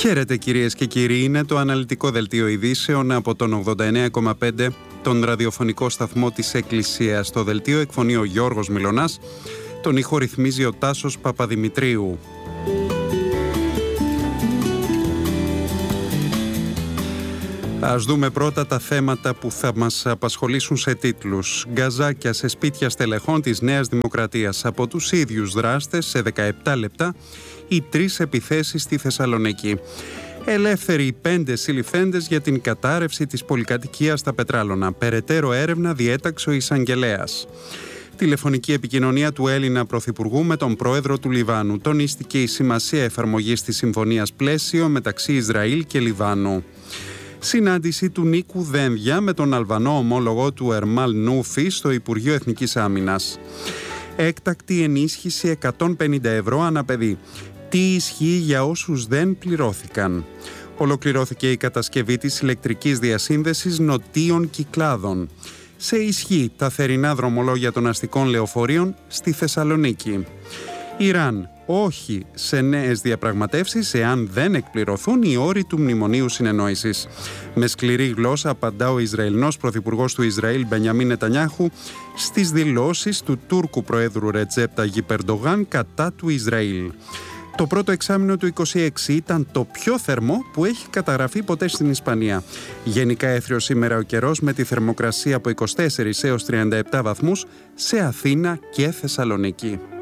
Χαίρετε κυρίες και κύριοι, είναι το αναλυτικό δελτίο ειδήσεων από τον 89,5, τον ραδιοφωνικό σταθμό της Εκκλησίας. Το δελτίο εκφωνεί ο Γιώργος Μιλωνάς, τον ήχο ρυθμίζει ο Τάσος Παπαδημητρίου. Ας δούμε πρώτα τα θέματα που θα μας απασχολήσουν σε τίτλους. Γκαζάκια σε σπίτια στελεχών της Νέας Δημοκρατίας. Από τους ίδιους δράστες σε 17 λεπτά οι 3 επιθέσεις στη Θεσσαλονίκη. Ελεύθεροι οι 5 συλληφθέντες για την κατάρρευση της πολυκατοικίας στα Πετράλωνα. Περαιτέρω έρευνα διέταξε ο εισαγγελέας. Τηλεφωνική επικοινωνία του Έλληνα Πρωθυπουργού με τον πρόεδρο του Λιβάνου. Τονίστηκε η σημασία εφαρμογής της συμφωνίας πλαίσιο μεταξύ Ισραήλ και Λιβάνου. Συνάντηση του Νίκου Δένδια με τον Αλβανό ομόλογο του Ερμάλ Νούφη στο Υπουργείο Εθνικής Άμυνας. Έκτακτη ενίσχυση 150 ευρώ ανά παιδί. Τι ισχύει για όσους δεν πληρώθηκαν. Ολοκληρώθηκε η κατασκευή της ηλεκτρικής διασύνδεσης νοτίων Κυκλάδων. Σε ισχύ τα θερινά δρομολόγια των αστικών λεωφορείων στη Θεσσαλονίκη. Ιράν, όχι σε νέες διαπραγματεύσεις εάν δεν εκπληρωθούν οι όροι του Μνημονίου Συνεννόησης. Με σκληρή γλώσσα απαντά ο Ισραηλινός Πρωθυπουργός του Ισραήλ Μπενιαμίν Νετανιάχου στις δηλώσεις του Τούρκου Προέδρου Ρετζέπ Ταγιπ Ερντογάν κατά του Ισραήλ. Το πρώτο εξάμηνο του 26 ήταν το πιο θερμό που έχει καταγραφεί ποτέ στην Ισπανία. Γενικά έθριο σήμερα ο καιρός με τη θερμοκρασία από 24 έως 37 βαθμούς σε Αθήνα και Θεσσαλονίκη.